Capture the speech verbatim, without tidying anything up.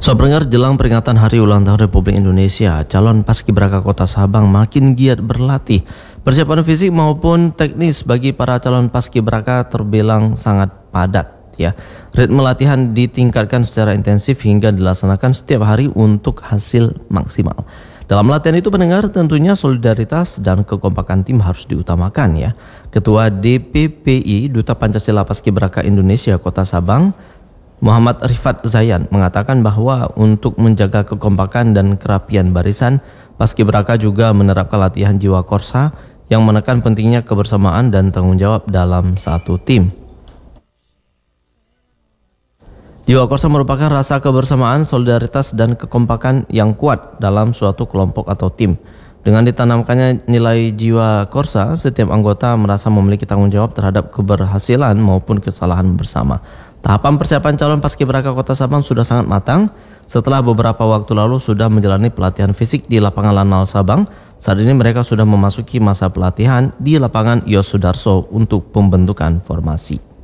Sobat pendengar, jelang peringatan Hari Ulang Tahun Republik Indonesia, calon Paskibraka Kota Sabang makin giat berlatih. Persiapan fisik maupun teknis bagi para calon Paskibraka terbilang sangat padat. Ya, ritme latihan ditingkatkan secara intensif hingga dilaksanakan setiap hari untuk hasil maksimal. Dalam latihan itu pendengar, tentunya solidaritas dan kekompakan tim harus diutamakan ya. Ketua D P P I Duta Pancasila Paskibraka Indonesia Kota Sabang, Muhammad Rifat Zayan, mengatakan bahwa untuk menjaga kekompakan dan kerapian barisan, Paskibraka juga menerapkan latihan jiwa korsa yang menekan pentingnya kebersamaan dan tanggung jawab dalam satu tim. Jiwa korsa merupakan rasa kebersamaan, solidaritas, dan kekompakan yang kuat dalam suatu kelompok atau tim. Dengan ditanamkannya nilai jiwa korsa, setiap anggota merasa memiliki tanggung jawab terhadap keberhasilan maupun kesalahan bersama. Tahapan persiapan calon Paskibraka Kota Sabang sudah sangat matang. Setelah beberapa waktu lalu sudah menjalani pelatihan fisik di lapangan Lanal Sabang, saat ini mereka sudah memasuki masa pelatihan di lapangan Yos Sudarso untuk pembentukan formasi.